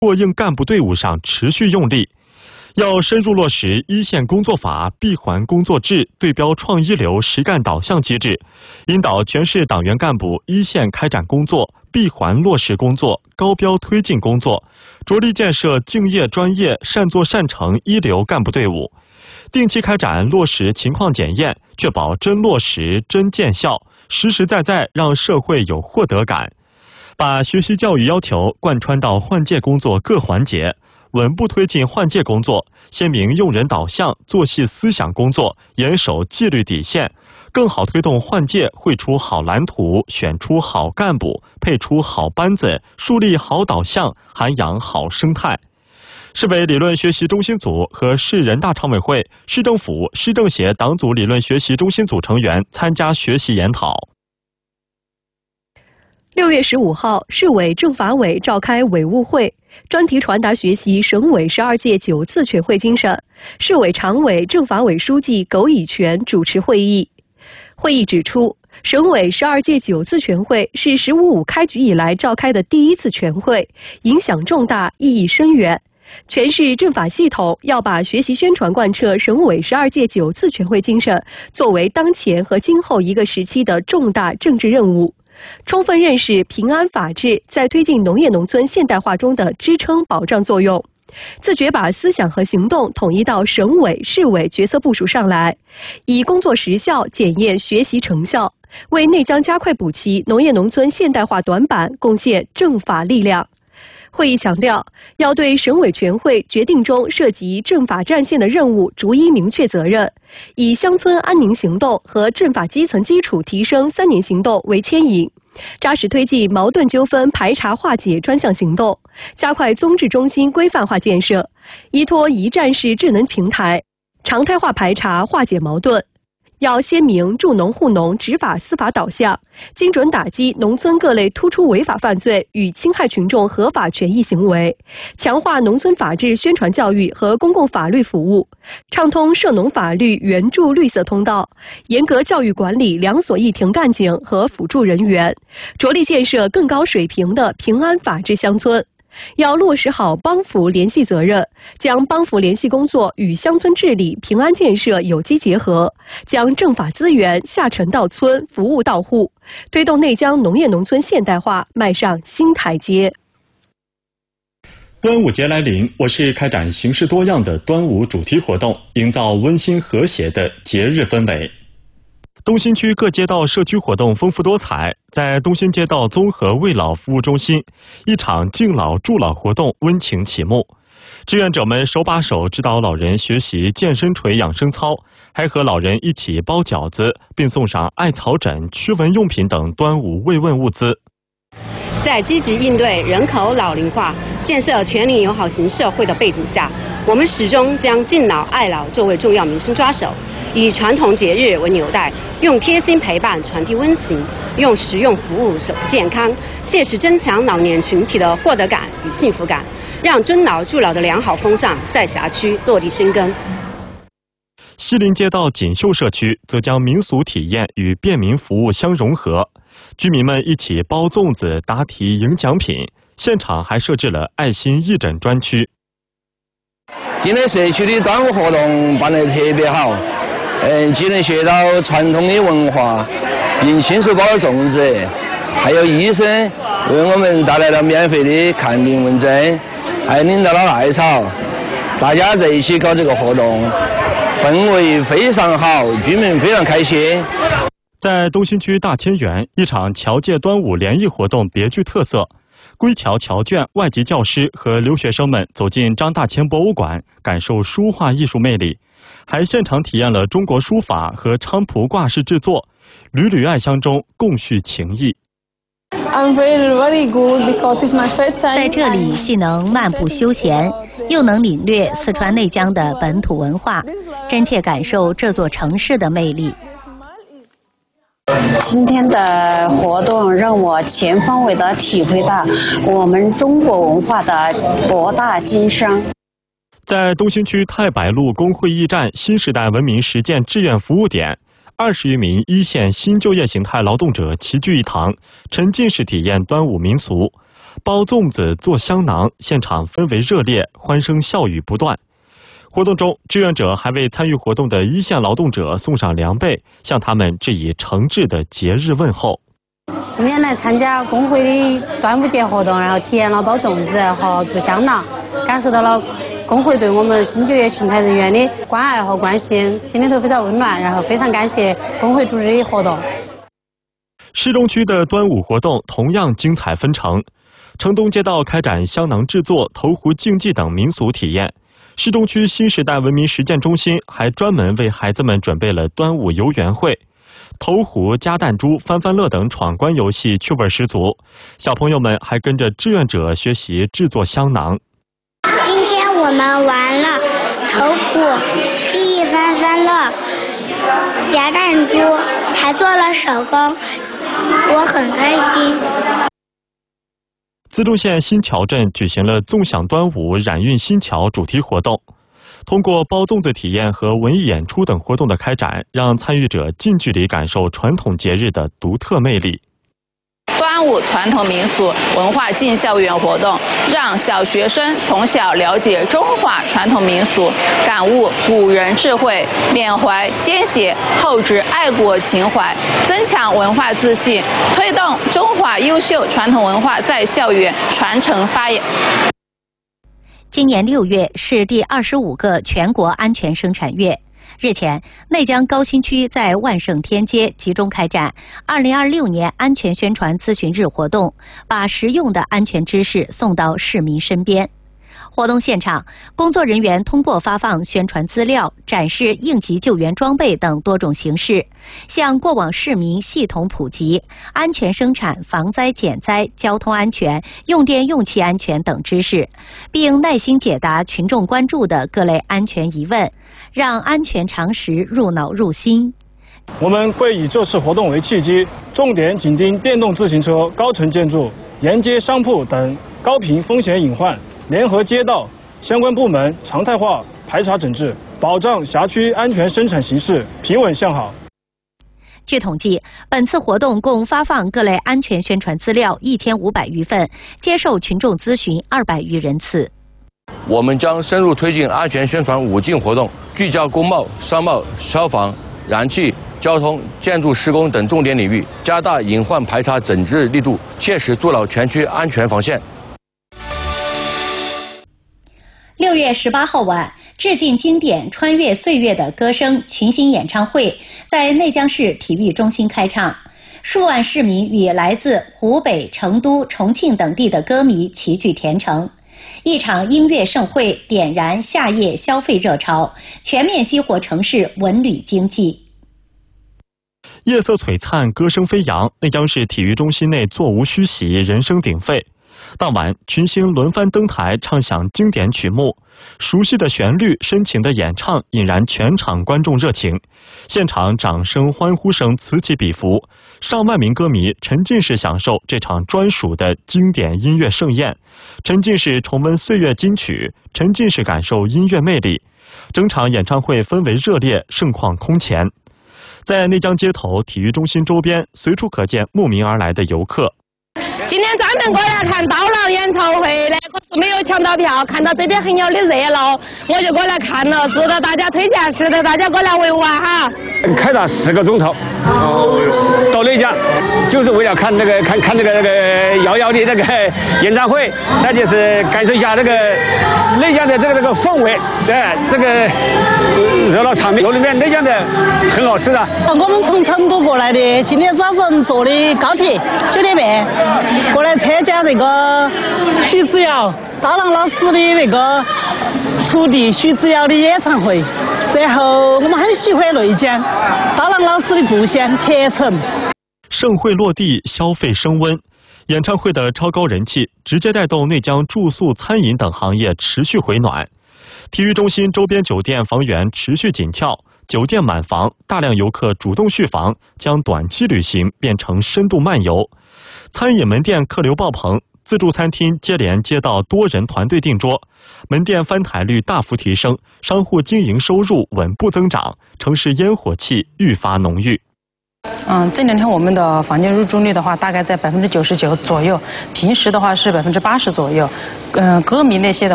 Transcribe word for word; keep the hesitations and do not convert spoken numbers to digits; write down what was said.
过硬干部队伍上持续用力。要深入落实一线工作法、闭环工作制、对标创一流实干导向机制，引导全市党员干部一线开展工作、闭环落实工作、高标推进工作，着力建设敬业专业、善作善成一流干部队伍。定期开展落实情况检验，确保真落实、真见效，实实在在让社会有获得感。把学习教育要求贯穿到换届工作各环节，稳步推进换届工作，鲜明用人导向、做细思想工作，严守纪律底线，更好推动换届绘出好蓝图，选出好干部，配出好班子，树立好导向，涵养好生态。市委理论学习中心组和市人大常委会、市政府、市政协党组理论学习中心组成员参加学习研讨。 六月十五号，市委政法委召开委务会，专题传达学习省委十二届九次全会精神。市委常委、政法委书记苟以权主持会议。会议指出，省委十二届九次全会是“十五五”开局以来召开的第一次全会，影响重大，意义深远。全市政法系统要把学习宣传贯彻省委十二届九次全会精神作为当前和今后一个时期的重大政治任务，充分认识平安法治在推进农业农村现代化中的支撑保障作用，自觉把思想和行动统一到省委、市委决策部署上来，以工作实效检验学习成效，为内江加快补齐农业农村现代化短板贡献政法力量。会议强调，要对省委全会决定中涉及政法战线的任务逐一明确责任，以乡村安宁行动和政法基层基础提升三年行动为牵引，扎实推进矛盾纠纷排查化解专项行动，加快综治中心规范化建设，依托一站式智能平台，常态化排查化解矛盾。要鲜明助农护农执法司法导向，精准打击农村各类突出违法犯罪与侵害群众合法权益行为，强化农村法治宣传教育和公共法律服务，畅通涉农法律援助绿色通道，严格教育管理两所一庭干警和辅助人员，着力建设更高水平的平安法治乡村。要落实好帮扶联系责任，将帮扶联系工作与乡村治理、平安建设有机结合，将政法资源下沉到村、服务到户，推动内江农业农村现代化迈上新台阶。 端午节来临，我市开展形式多样的端午主题活动，营造温馨和谐的节日氛围。东新区各街道社区活动丰富多彩，在东新街道综合慰老服务中心，一场敬老助老活动温情启幕。志愿者们手把手指导老人学习健身锤养生操，还和老人一起包饺子，并送上艾草枕、驱蚊用品等端午慰问物资。 在积极应对人口老龄化、建设全龄友好型社会的背景下，我们始终将敬老爱老作为重要民生抓手，以传统节日为纽带，用贴心陪伴传递温情，用实用服务守护健康，切实增强老年群体的获得感与幸福感，让尊老助老的良好风尚在辖区落地生根。 西林街道锦绣社区则将民俗体验与便民服务相融合，居民们一起包粽子、答题、赢奖品，现场还设置了爱心义诊专区。 今天社区的端午活动办得特别好，嗯，既能学到传统的文化，并亲手包粽子，还有医生为我们带来了免费的看病问诊，还领到了艾草，大家在一起搞这个活动，氛围非常好，居民非常开心。 在东新区大千园，一场侨界端午联谊活动别具特色。归侨侨眷外籍教师和留学生们走进张大千博物馆，感受书画艺术魅力，还现场体验了中国书法和菖蒲挂饰制作，缕缕爱香中共叙情谊。 在这里既能漫步休闲，又能领略四川内江的本土文化，真切感受这座城市的魅力。 今天的活动让我全方位地体会到我们中国文化的博大精深。 在东新区太白路工会驿站新时代文明实践志愿服务点，二十余名一线新就业形态劳动者齐聚一堂，沉浸式体验端午民俗。 包粽子、做香囊，现场氛围热烈，欢声笑语不断。活动中，志愿者还为参与活动的一线劳动者送上凉被，向他们致以诚挚的节日问候。 今天来参加工会的端午节活动，然后体验了包粽子和做香囊，感受到了工会对我们新就业群体人员的关爱和关心，心里头非常温暖，然后非常感谢工会组织的活动。 市中区的端午活动同样精彩纷呈，城东街道开展香囊制作、投壶竞技等民俗体验。市中区新时代文明实践中心还专门为孩子们准备了端午游园会，投壶、夹弹珠、翻翻乐等闯关游戏趣味十足。小朋友们还跟着志愿者学习制作香囊。 今天我们玩了投壶、记忆翻翻乐、夹弹珠，还做了手工，我很开心。 资中县新桥镇举行了纵享端午染运新桥主题活动，通过包粽子体验和文艺演出等活动的开展，让参与者近距离感受传统节日的独特魅力。 端午传统民俗文化进校园活动，让小学生从小了解中华传统民俗，感悟古人智慧，缅怀先贤，厚植爱国情怀，增强文化自信，推动中华优秀传统文化在校园传承发扬。 今年六月是第二十五个全国安全生产月。日前，内江高新区在万盛天街集中开展二零二六年安全宣传咨询日活动，把实用的安全知识送到市民身边。活动现场，工作人员通过发放宣传资料、展示应急救援装备等多种形式，向过往市民系统普及安全生产、防灾减灾、交通安全、用电用气安全等知识，并耐心解答群众关注的各类安全疑问，让安全常识入脑入心。 我们会以这次活动为契机，重点紧盯电动自行车、高层建筑、沿街商铺等高频风险隐患，联合街道相关部门常态化排查整治，保障辖区安全生产形势平稳向好。 据统计，本次活动共发放各类安全宣传资料一千五百余份，接受群众咨询二百余人次。 我们将深入推进安全宣传五进活动，聚焦工贸、商贸、消防、燃气、交通、建筑施工等重点领域，加大隐患排查整治力度，切实筑牢全区安全防线。 六月十八号晚，致敬经典、穿越岁月的歌声群星演唱会在内江市体育中心开唱，数万市民与来自湖北、成都、重庆等地的歌迷齐聚田城。一场音乐盛会点燃夏夜消费热潮，全面激活城市文旅经济。 夜色璀璨，歌声飞扬，内江市体育中心内座无虚席，人声鼎沸。当晚，群星轮番登台，唱响经典曲目，熟悉的旋律、深情的演唱，引燃全场观众热情。现场掌声、欢呼声此起彼伏，上万名歌迷沉浸式享受这场专属的经典音乐盛宴，沉浸式重温岁月金曲，沉浸式感受音乐魅力。整场演唱会氛围热烈，盛况空前。在内江街头、体育中心周边，随处可见慕名而来的游客。 今天专门过来看刀郎演唱会的，可是没有抢到票，看到这边很有的热闹，我就过来看了。值得大家推荐，值得大家过来围玩哈。 开了四个钟头，到内江，就是为了看那个看看那个那个瑶瑶的那个演唱会，再就是感受一下那个内江的这个这个氛围，对这个热闹场面。楼里面内江的很好吃的。 我们从成都过来的，今天早上坐的高铁九点半。过来参加这个许志尧刀郎老师的那个徒弟许志尧的演唱会，然后我们很喜欢内江刀郎老师的故乡田城。 盛会落地，消费升温，演唱会的超高人气直接带动内江住宿、餐饮等行业持续回暖。体育中心周边酒店房源持续紧俏，酒店满房，大量游客主动续房，将短期旅行变成深度漫游。餐饮门店客流爆棚，自助餐厅接连接到多人团队订桌，门店翻台率大幅提升，商户经营收入稳步增长，城市烟火气愈发浓郁。 嗯，这两天我们的房间入住率的话，大概在百分之九十九左右，平时的话是百分之八十左右。嗯、歌迷那些的。